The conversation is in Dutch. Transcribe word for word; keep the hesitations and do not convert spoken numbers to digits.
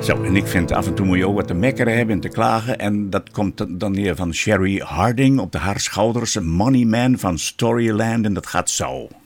Zo, en ik vind af en toe moet je ook wat te mekkeren hebben en te klagen. En dat komt dan neer van Sherry Harding op de haar schouders. Money Man van Storyland. En dat gaat zo.